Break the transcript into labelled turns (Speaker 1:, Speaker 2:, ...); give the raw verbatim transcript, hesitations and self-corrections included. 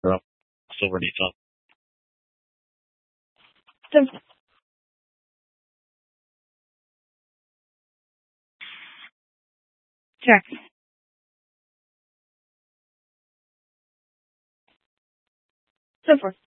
Speaker 1: Or else already done.
Speaker 2: So, check. So forth.